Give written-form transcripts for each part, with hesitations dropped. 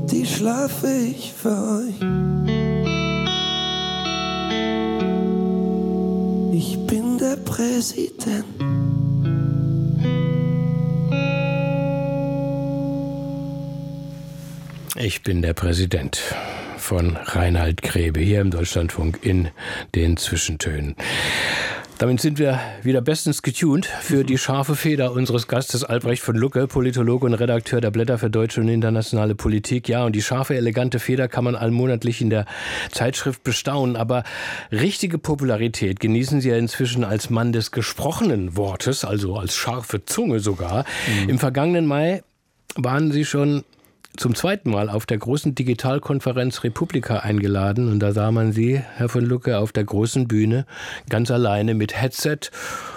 die schlafe ich für euch. Ich bin der Präsident. Ich bin der Präsident von Reinhard Grebe hier im Deutschlandfunk in den Zwischentönen. Damit sind wir wieder bestens getuned für die scharfe Feder unseres Gastes Albrecht von Lucke, Politologe und Redakteur der Blätter für deutsche und internationale Politik. Ja, und die scharfe, elegante Feder kann man allmonatlich in der Zeitschrift bestaunen. Aber richtige Popularität genießen Sie ja inzwischen als Mann des gesprochenen Wortes, also als scharfe Zunge sogar. Im vergangenen Mai waren Sie schon zum zweiten Mal auf der großen Digitalkonferenz Republika eingeladen. Und da sah man Sie, Herr von Lucke, auf der großen Bühne, ganz alleine mit Headset.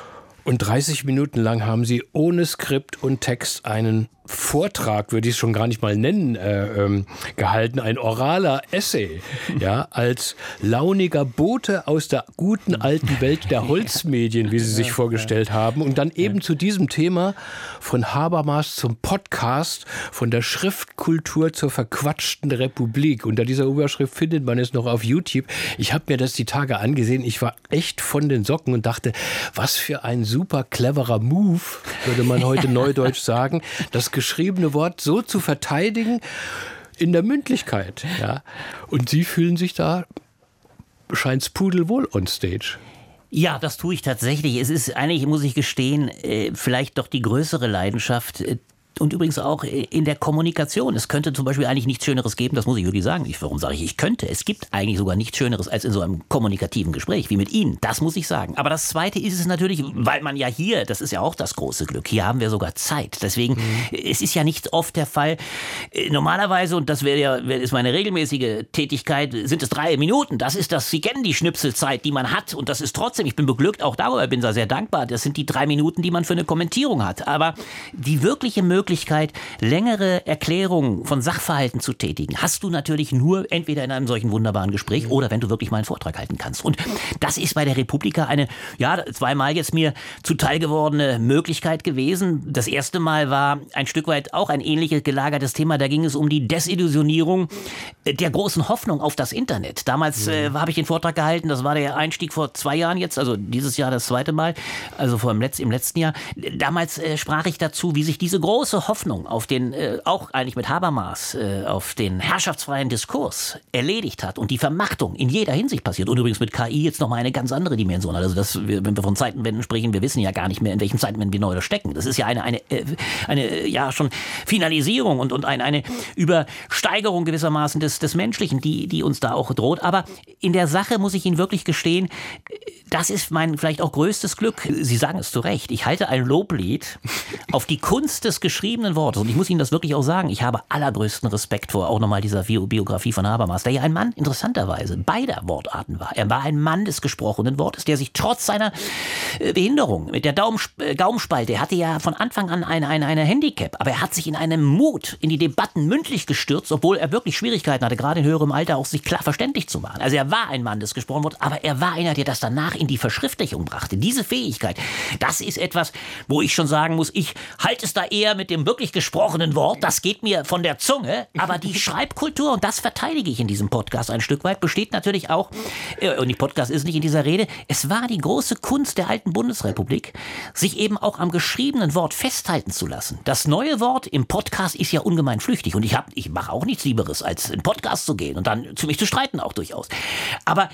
Und 30 Minuten lang haben Sie ohne Skript und Text einen Vortrag, würde ich es schon gar nicht mal nennen, gehalten, ein oraler Essay, ja, als launiger Bote aus der guten alten Welt der Holzmedien, wie Sie sich vorgestellt haben, und dann eben zu diesem Thema von Habermas zum Podcast, von der Schriftkultur zur verquatschten Republik. Unter dieser Überschrift findet man es noch auf YouTube. Ich habe mir das die Tage angesehen, ich war echt von den Socken und dachte, was für ein super cleverer Move, würde man heute neudeutsch sagen, das geschriebene Wort so zu verteidigen in der Mündlichkeit. Ja. Und Sie fühlen sich da, scheint's pudelwohl on stage. Ja, das tue ich tatsächlich. Es ist eigentlich, muss ich gestehen, vielleicht doch die größere Leidenschaft. Und übrigens auch in der Kommunikation. Es könnte zum Beispiel eigentlich nichts Schöneres geben, das muss ich wirklich sagen. Warum sage ich könnte? Es gibt eigentlich sogar nichts Schöneres als in so einem kommunikativen Gespräch wie mit Ihnen. Das muss ich sagen. Aber das Zweite ist es natürlich, weil man ja hier, das ist ja auch das große Glück, hier haben wir sogar Zeit. Deswegen, es ist ja nicht oft der Fall. Normalerweise, und das ist meine regelmäßige Tätigkeit, sind es 3 Minuten. Das ist das, Sie kennen die Schnipselzeit, die man hat. Und das ist trotzdem, ich bin beglückt, auch darüber bin da sehr dankbar. Das sind die 3 Minuten, die man für eine Kommentierung hat. Aber die wirkliche Möglichkeit, längere Erklärungen von Sachverhalten zu tätigen, hast du natürlich nur entweder in einem solchen wunderbaren Gespräch oder wenn du wirklich mal einen Vortrag halten kannst. Und das ist bei der Republika eine, ja, 2-mal jetzt mir zuteil gewordene Möglichkeit gewesen. Das erste Mal war ein Stück weit auch ein ähnliches gelagertes Thema. Da ging es um die Desillusionierung der großen Hoffnung auf das Internet. Damals habe ich den Vortrag gehalten, das war der Einstieg vor 2 Jahren jetzt, also dieses Jahr das zweite Mal, also im letzten Jahr. Damals sprach ich dazu, wie sich diese große Hoffnung auf den, auch eigentlich mit Habermas, auf den herrschaftsfreien Diskurs erledigt hat und die Vermachtung in jeder Hinsicht passiert. Und übrigens mit KI jetzt nochmal eine ganz andere Dimension. Also wenn wir von Zeitenwenden sprechen, wir wissen ja gar nicht mehr, in welchen Zeitenwenden wir neu stecken. Das ist ja eine ja schon Finalisierung und eine Übersteigerung gewissermaßen des Menschlichen, die uns da auch droht. Aber in der Sache muss ich Ihnen wirklich gestehen, das ist mein vielleicht auch größtes Glück. Sie sagen es zu Recht. Ich halte ein Loblied auf die Kunst des geschriebenen Wortes. Und ich muss Ihnen das wirklich auch sagen. Ich habe allergrößten Respekt vor auch nochmal dieser Biografie von Habermas, der ja ein Mann interessanterweise beider Wortarten war. Er war ein Mann des gesprochenen Wortes, der sich trotz seiner Behinderung mit der Gaumenspalte, er hatte ja von Anfang an eine Handicap, aber er hat sich in einem Mut in die Debatten mündlich gestürzt, obwohl er wirklich Schwierigkeiten hatte, gerade in höherem Alter auch sich klar verständlich zu machen. Also er war ein Mann des gesprochenen Wortes, aber er war einer, der das danach in die Verschriftlichung brachte. Diese Fähigkeit, das ist etwas, wo ich schon sagen muss, ich halte es da eher mit dem wirklich gesprochenen Wort, das geht mir von der Zunge, aber die Schreibkultur, und das verteidige ich in diesem Podcast ein Stück weit, besteht natürlich auch, und die Podcast ist nicht in dieser Rede, es war die große Kunst der alten Bundesrepublik, sich eben auch am geschriebenen Wort festhalten zu lassen. Das neue Wort im Podcast ist ja ungemein flüchtig und ich mache auch nichts Lieberes, als in Podcast zu gehen und dann mich zu streiten auch durchaus. Aber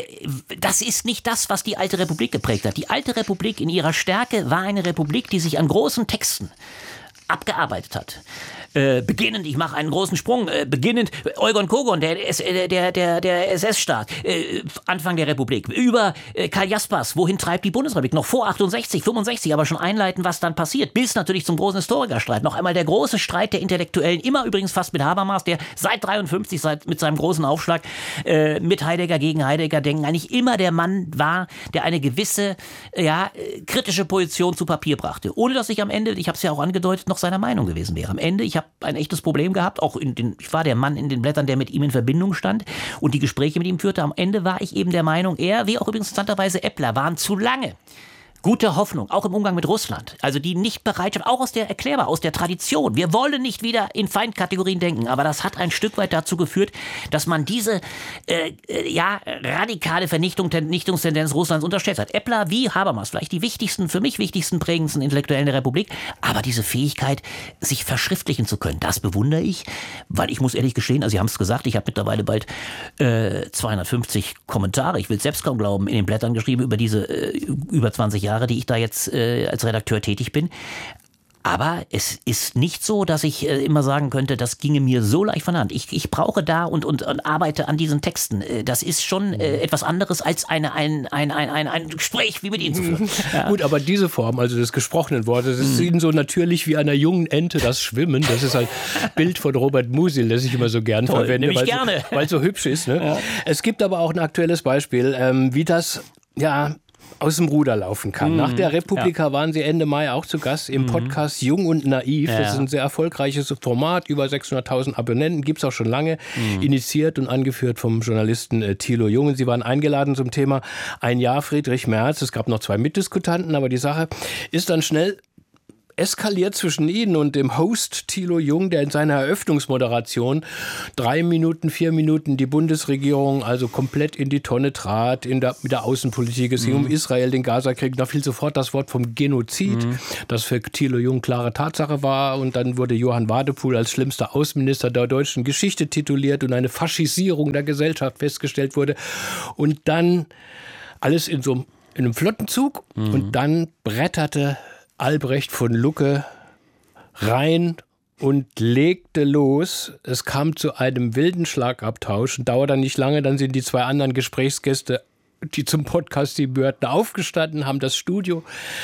das ist nicht das, was die alte Republik geprägt hat. Die alte Republik in ihrer Stärke war eine Republik, die sich an großen Texten abgearbeitet hat. Beginnend, ich mache einen großen Sprung, beginnend Eugen Kogon, der SS-Staat, Anfang der Republik, über Karl Jaspers, wohin treibt die Bundesrepublik, noch vor 68, 65, aber schon einleiten, was dann passiert, bis natürlich zum großen Historikerstreit. Noch einmal der große Streit der Intellektuellen, immer übrigens fast mit Habermas, der seit 53, mit seinem großen Aufschlag mit Heidegger gegen Heidegger denken, eigentlich immer der Mann war, der eine gewisse kritische Position zu Papier brachte. Ohne dass ich am Ende, ich habe es ja auch angedeutet, noch seiner Meinung gewesen wäre. Am Ende, ich habe ein echtes Problem gehabt, ich war der Mann in den Blättern, der mit ihm in Verbindung stand und die Gespräche mit ihm führte. Am Ende war ich eben der Meinung, er, wie auch übrigens interessanterweise Eppler, waren zu lange gute Hoffnung, auch im Umgang mit Russland. Also die Nichtbereitschaft, auch aus der Tradition. Wir wollen nicht wieder in Feindkategorien denken, aber das hat ein Stück weit dazu geführt, dass man diese radikale Vernichtungstendenz Russlands unterstellt hat. Eppler wie Habermas, vielleicht die für mich wichtigsten, prägendsten Intellektuellen der Republik, aber diese Fähigkeit, sich verschriftlichen zu können, das bewundere ich, weil ich muss ehrlich gestehen, also Sie haben es gesagt, ich habe mittlerweile bald 250 Kommentare, ich will es selbst kaum glauben, in den Blättern geschrieben über diese über 20 Jahre, die ich da jetzt als Redakteur tätig bin. Aber es ist nicht so, dass ich immer sagen könnte, das ginge mir so leicht von der Hand. Ich brauche da und arbeite an diesen Texten. Das ist schon etwas anderes als ein Gespräch wie mit Ihnen zu führen. Ja. Gut, aber diese Form, also des gesprochenen Wortes, das ist Ihnen so natürlich wie einer jungen Ente das Schwimmen. Das ist halt Bild von Robert Musil, das ich immer so gern verwende, weil es so hübsch ist. Ne? Ja. Es gibt aber auch ein aktuelles Beispiel, wie das aus dem Ruder laufen kann. Nach der Republika waren Sie Ende Mai auch zu Gast im Podcast Jung und Naiv. Das ist ein sehr erfolgreiches Format, über 600.000 Abonnenten, gibt es auch schon lange, initiiert und angeführt vom Journalisten Thilo Jung. Und Sie waren eingeladen zum Thema Ein Jahr Friedrich Merz. Es gab noch 2 Mitdiskutanten, aber die Sache ist dann schnell eskaliert zwischen Ihnen und dem Host Thilo Jung, der in seiner Eröffnungsmoderation 3 Minuten, 4 Minuten die Bundesregierung also komplett in die Tonne trat mit der Außenpolitik. Es ging um Israel, den Gazakrieg. Da fiel sofort das Wort vom Genozid, das für Thilo Jung klare Tatsache war. Und dann wurde Johann Wadepool als schlimmster Außenminister der deutschen Geschichte tituliert und eine Faschisierung der Gesellschaft festgestellt wurde. Und dann alles in einem flotten Zug. Und dann bretterte Albrecht von Lucke rein und legte los. Es kam zu einem wilden Schlagabtausch und dauerte dann nicht lange. Dann sind die 2 anderen Gesprächsgäste, die zum Podcast die gehörten, aufgestanden, haben das Studio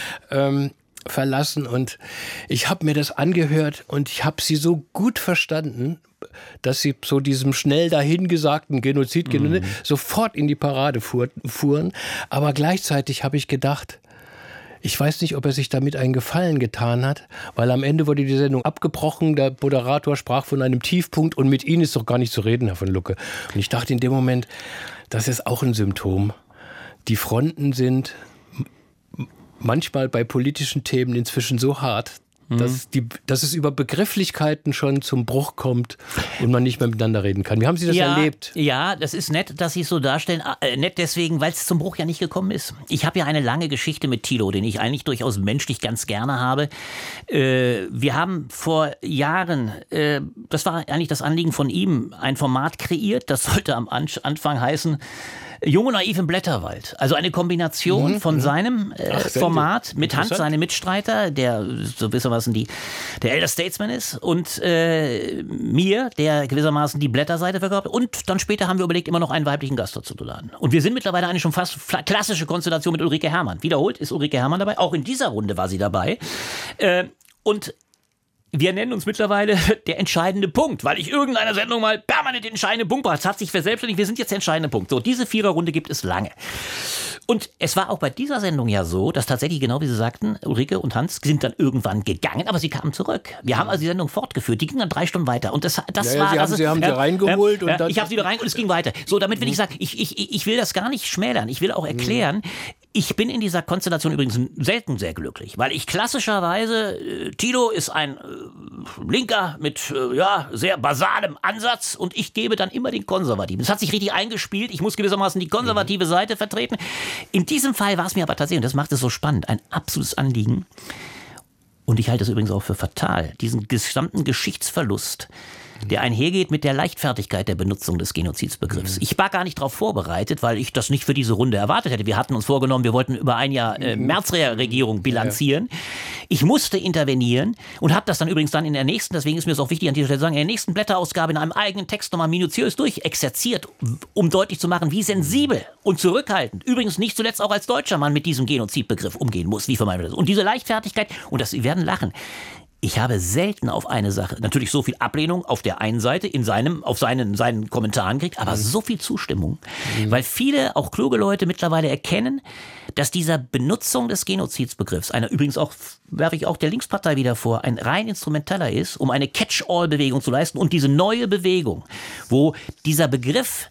verlassen. Und ich habe mir das angehört und ich habe sie so gut verstanden, dass sie so diesem schnell dahingesagten Genozid sofort in die Parade fuhren. Aber gleichzeitig habe ich gedacht, ich weiß nicht, ob er sich damit einen Gefallen getan hat, weil am Ende wurde die Sendung abgebrochen, der Moderator sprach von einem Tiefpunkt und mit Ihnen ist doch gar nicht zu reden, Herr von Lucke. Und ich dachte in dem Moment, das ist auch ein Symptom. Die Fronten sind manchmal bei politischen Themen inzwischen so hart, dass es über Begrifflichkeiten schon zum Bruch kommt und man nicht mehr miteinander reden kann. Wie haben Sie das erlebt? Ja, das ist nett, dass Sie es so darstellen. Nett deswegen, weil es zum Bruch ja nicht gekommen ist. Ich habe ja eine lange Geschichte mit Thilo, den ich eigentlich durchaus menschlich ganz gerne habe. Wir haben vor Jahren, das war eigentlich das Anliegen von ihm, ein Format kreiert, das sollte am Anfang heißen Jung und Naiv im Blätterwald. Also eine Kombination von seinem Format mit Hans, seinem Mitstreiter, der so gewissermaßen der Elder Statesman ist, und mir, der gewissermaßen die Blätterseite verkörpert. Und dann später haben wir überlegt, immer noch einen weiblichen Gast dazu zu laden. Und wir sind mittlerweile eine schon fast klassische Konstellation mit Ulrike Herrmann. Wiederholt ist Ulrike Herrmann dabei. Auch in dieser Runde war sie dabei. Und wir nennen uns mittlerweile der entscheidende Punkt, weil ich irgendeiner Sendung mal permanent den entscheidenden Punkt brauche. Es hat sich verselbstständigt, wir sind jetzt der entscheidende Punkt. So, diese Viererrunde gibt es lange. Und es war auch bei dieser Sendung ja so, dass tatsächlich, genau wie Sie sagten, Ulrike und Hans sind dann irgendwann gegangen, aber sie kamen zurück. Wir haben also die Sendung fortgeführt, die ging dann 3 Stunden weiter. Und das war... Sie haben sie reingeholt. Und dann ich habe sie wieder reingeholt, es ging weiter. So, damit will ich sagen, ich will das gar nicht schmälern. Ich will auch erklären, ich bin in dieser Konstellation übrigens selten sehr glücklich, weil ich klassischerweise, Thilo ist ein Linker mit sehr basalem Ansatz und ich gebe dann immer den Konservativen. Das hat sich richtig eingespielt, ich muss gewissermaßen die konservative Seite vertreten. In diesem Fall war es mir aber tatsächlich, und das macht es so spannend, ein absolutes Anliegen, und ich halte es übrigens auch für fatal, diesen gesamten Geschichtsverlust, der einhergeht mit der Leichtfertigkeit der Benutzung des Genozidsbegriffs. Ich war gar nicht darauf vorbereitet, weil ich das nicht für diese Runde erwartet hätte. Wir hatten uns vorgenommen, wir wollten über ein Jahr Merz-Regierung bilanzieren. Ich musste intervenieren und habe das dann übrigens dann in der nächsten, deswegen ist mir es auch wichtig an dieser Stelle zu sagen, in der nächsten Blätterausgabe in einem eigenen Text nochmal minutiös durchexerziert, um deutlich zu machen, wie sensibel und zurückhaltend, übrigens nicht zuletzt auch als deutscher Mann mit diesem Genozidbegriff umgehen muss. Wie vermeiden wir das? Und diese Leichtfertigkeit, und Sie werden lachen, ich habe selten auf eine Sache, natürlich so viel Ablehnung auf der einen Seite, auf seinen Kommentaren gekriegt, aber so viel Zustimmung. Weil viele, auch kluge Leute mittlerweile erkennen, dass dieser Benutzung des Genozidsbegriffs, einer übrigens auch, werfe ich auch der Linkspartei wieder vor, ein rein instrumenteller ist, um eine Catch-all-Bewegung zu leisten, und diese neue Bewegung, wo dieser Begriff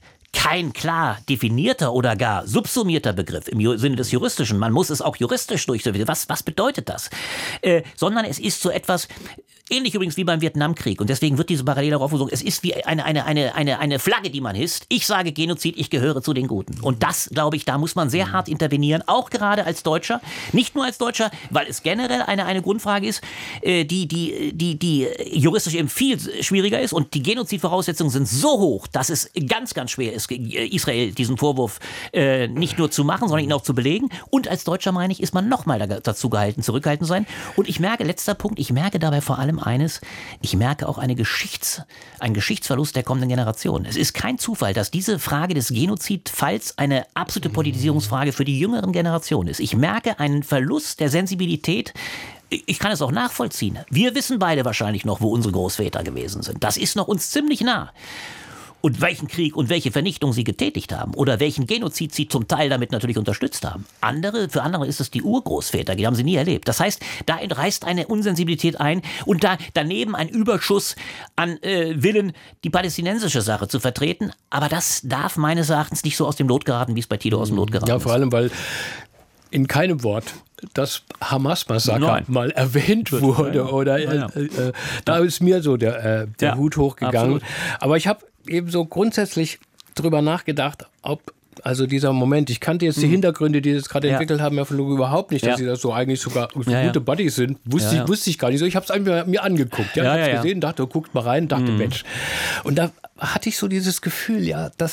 kein klar definierter oder gar subsumierter Begriff im Sinne des Juristischen. Man muss es auch juristisch durchsetzen. Was bedeutet das? Sondern es ist so etwas, ähnlich übrigens wie beim Vietnamkrieg. Und deswegen wird diese parallele Auffassung, es ist wie eine Flagge, die man hisst. Ich sage Genozid, ich gehöre zu den Guten. Und das, glaube ich, da muss man sehr hart intervenieren, auch gerade als Deutscher. Nicht nur als Deutscher, weil es generell eine Grundfrage ist, die juristisch eben viel schwieriger ist. Und die Genozidvoraussetzungen sind so hoch, dass es ganz, ganz schwer ist, Israel diesen Vorwurf nicht nur zu machen, sondern ihn auch zu belegen. Und als Deutscher, meine ich, ist man nochmal dazu gehalten, zurückhaltend zu sein. Und ich merke, letzter Punkt, ich merke dabei vor allem eines, ich merke auch einen Geschichtsverlust der kommenden Generation. Es ist kein Zufall, dass diese Frage des Genozidfalls eine absolute Politisierungsfrage für die jüngeren Generationen ist. Ich merke einen Verlust der Sensibilität. Ich kann es auch nachvollziehen. Wir wissen beide wahrscheinlich noch, wo unsere Großväter gewesen sind. Das ist noch uns ziemlich nah. Und welchen Krieg und welche Vernichtung sie getätigt haben oder welchen Genozid sie zum Teil damit natürlich unterstützt haben. Für andere ist es die Urgroßväter, die haben sie nie erlebt. Das heißt, da reißt eine Unsensibilität ein und daneben ein Überschuss an Willen, die palästinensische Sache zu vertreten. Aber das darf meines Erachtens nicht so aus dem Lot geraten, wie es bei Tito aus dem Lot geraten ist. Ja, vor allem, weil in keinem Wort das Hamas-Massaker mal erwähnt wurde. Oder da ist mir so der Hut hochgegangen. Absolut. Aber ich habe eben so grundsätzlich drüber nachgedacht, ob also dieser Moment, ich kannte jetzt die Hintergründe, die sie jetzt gerade entwickelt haben, überhaupt nicht, dass sie das so eigentlich sogar gute Buddies sind. Wusste ich gar nicht so. Ich habe es einfach mir angeguckt. Ich habe es gesehen, dachte, guckt mal rein, dachte, Mensch. Und da hatte ich so dieses Gefühl, das